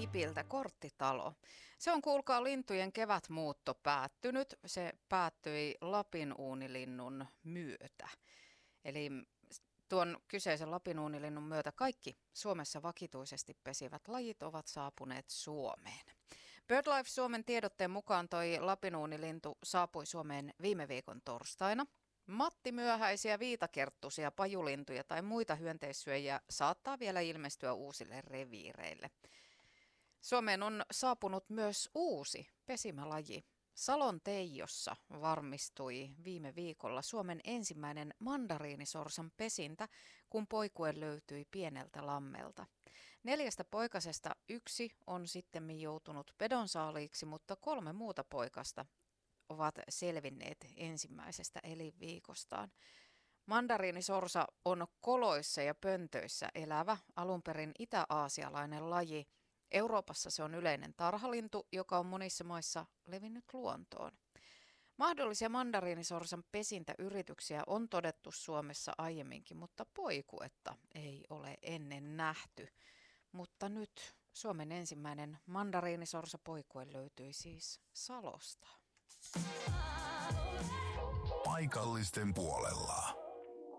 Ipiltä korttitalo. Se on kuulkaa lintujen kevätmuutto päättynyt. Se päättyi lapinuunilinnun myötä. Eli tuon kyseisen lapinuunilinnun myötä kaikki Suomessa vakituisesti pesivät lajit ovat saapuneet Suomeen. BirdLife Suomen tiedotteen mukaan toi lapinuunilintu saapui Suomeen viime viikon torstaina. Mattimyöhäisiä, viitakerttusia, pajulintuja tai muita hyönteissyöjiä saattaa vielä ilmestyä uusille reviireille. Suomeen on saapunut myös uusi pesimälaji. Salon Teijossa varmistui viime viikolla Suomen ensimmäinen mandariinisorsan pesintä, kun poikue löytyi pieneltä lammelta. 4 poikasesta 1 on sittemmin joutunut pedonsaaliiksi, mutta 3 muuta poikasta ovat selvinneet ensimmäisestä elinviikostaan. Mandariinisorsa on koloissa ja pöntöissä elävä, alunperin itä-aasialainen laji. Euroopassa se on yleinen tarhalintu, joka on monissa maissa levinnyt luontoon. Mahdollisia mandariinisorsan pesintäyrityksiä on todettu Suomessa aiemminkin, mutta poikuetta ei ole ennen nähty. Mutta nyt Suomen ensimmäinen mandariinisorsapoikue löytyi siis Salosta. Paikallisten puolella.